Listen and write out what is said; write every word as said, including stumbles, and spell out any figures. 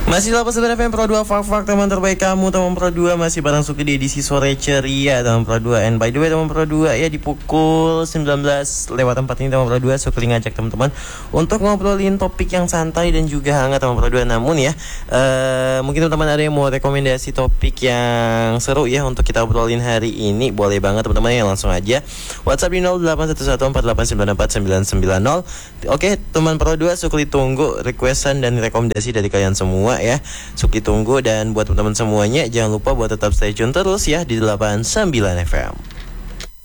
Masih delapan puluh sembilan F M Pro dua Fak-Fak, teman terbaik kamu. Teman Pro dua masih bareng Suki di edisi sore ceria teman Pro dua. And by the way teman Pro dua ya, di pukul sembilan belas lewat empat ini teman Pro dua Suki ngajak teman-teman untuk ngobrolin topik yang santai dan juga hangat teman Pro dua. Namun ya uh, mungkin teman-teman ada yang mau rekomendasi topik yang seru ya untuk kita obrolin hari ini, boleh banget teman-teman ya, langsung aja WhatsApp di nol delapan satu satu empat delapan sembilan empat sembilan sembilan nol. Oke teman Pro dua, Suki tunggu requestan dan rekomendasi dari kalian semua ya. Suki tunggu, dan buat teman-teman semuanya jangan lupa buat tetap stay tune terus ya di delapan puluh sembilan F M.